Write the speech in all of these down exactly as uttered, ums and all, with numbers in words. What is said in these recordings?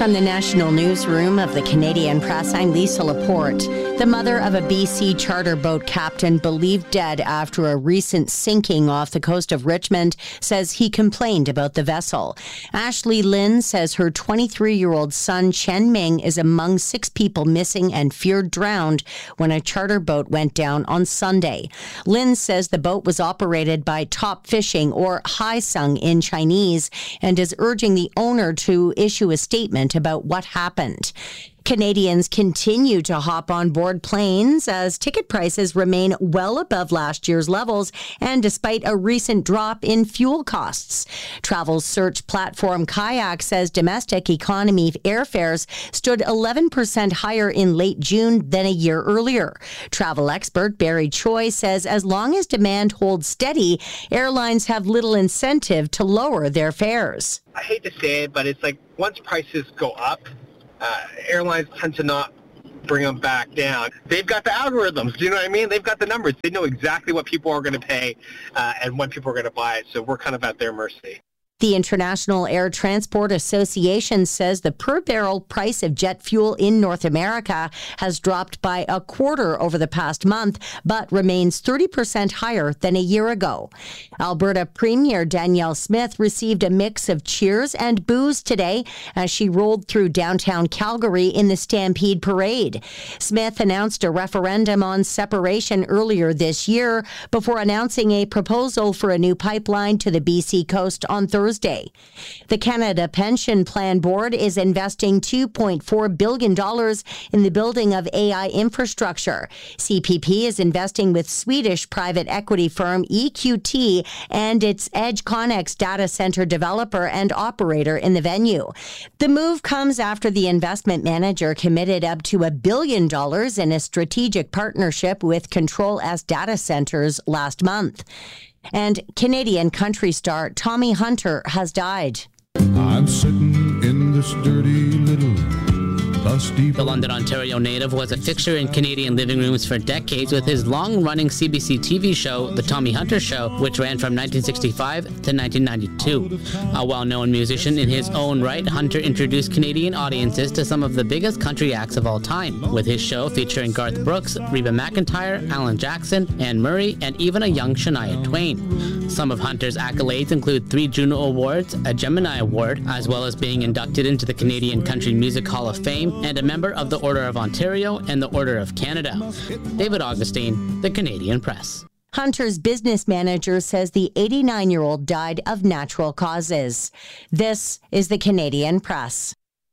From the National Newsroom of the Canadian Press, I'm Lisa Laporte. The mother of a B C charter boat captain believed dead after a recent sinking off the coast of Richmond says he complained about the vessel. Ashley Lin says her twenty-three-year-old son Chen Ming is among six people missing and feared drowned when a charter boat went down on Sunday. Lin says the boat was operated by Top Fishing, or Hai Sung in Chinese, and is urging the owner to issue a statement about what happened. Canadians continue to hop on board planes as ticket prices remain well above last year's levels and despite a recent drop in fuel costs. Travel search platform Kayak says domestic economy airfares stood eleven percent higher in late June than a year earlier. Travel expert Barry Choi says as long as demand holds steady, airlines have little incentive to lower their fares. I hate to say it, but it's like once prices go up, Uh, airlines tend to not bring them back down. They've got the algorithms, do you know what I mean? They've got the numbers. They know exactly what people are going to pay uh, and when people are going to buy it, so we're kind of at their mercy. The International Air Transport Association says the per barrel price of jet fuel in North America has dropped by a quarter over the past month, but remains thirty percent higher than a year ago. Alberta Premier Danielle Smith received a mix of cheers and boos today as she rolled through downtown Calgary in the Stampede Parade. Smith announced a referendum on separation earlier this year before announcing a proposal for a new pipeline to the B C coast on Thursday. Thursday. The Canada Pension Plan Board is investing two point four billion dollars in the building of A I infrastructure. C P P is investing with Swedish private equity firm E Q T and its EdgeConneX data center developer and operator in the venue. The move comes after the investment manager committed up to a billion dollars in a strategic partnership with Control S Data Centers last month. And Canadian country star Tommy Hunter has died. I'm sitting in this dirty little dusty... The London, Ontario native was a fixture in Canadian living rooms for decades with his long-running C B C T V show, The Tommy Hunter Show, which ran from nineteen sixty-five to nineteen ninety-two. A well-known musician in his own right, Hunter introduced Canadian audiences to some of the biggest country acts of all time, with his show featuring Garth Brooks, Reba McEntire, Alan Jackson, Anne Murray, and even a young Shania Twain. Some of Hunter's accolades include three Juno Awards, a Gemini Award, as well as being inducted into the Canadian Country Music Hall of Fame, and a member of the Order of Ontario and the Order of Canada. David Augustine, The Canadian Press. Hunter's business manager says the eighty-nine-year-old died of natural causes. This is The Canadian Press.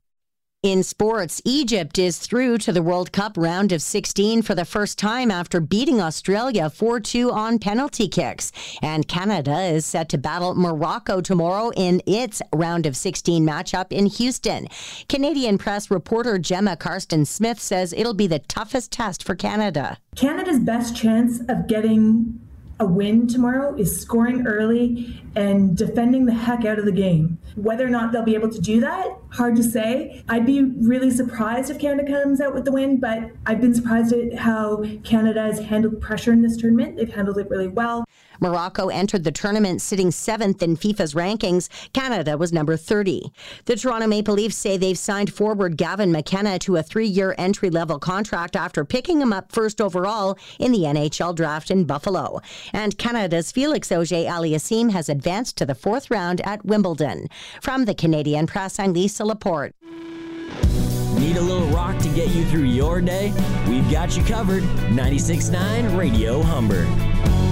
In sports, Egypt is through to the World Cup round of sixteen for the first time after beating Australia four two on penalty kicks. And Canada is set to battle Morocco tomorrow in its round of sixteen matchup in Houston. Canadian Press reporter Gemma Karsten-Smith says it'll be the toughest test for Canada. Canada's best chance of getting a win tomorrow is scoring early and defending the heck out of the game. Whether or not they'll be able to do that, hard to say. I'd be really surprised if Canada comes out with the win, but I've been surprised at how Canada has handled pressure in this tournament. They've handled it really well. Morocco entered the tournament sitting seventh in FIFA's rankings. Canada was number thirty. The Toronto Maple Leafs say they've signed forward Gavin McKenna to a three-year entry-level contract after picking him up first overall in the N H L draft in Buffalo. And Canada's Felix Auger-Aliassime has advanced to the fourth round at Wimbledon. From the Canadian Press, I'm Lisa Laporte. Need a little rock to get you through your day? We've got you covered. ninety-six point nine Radio Humber.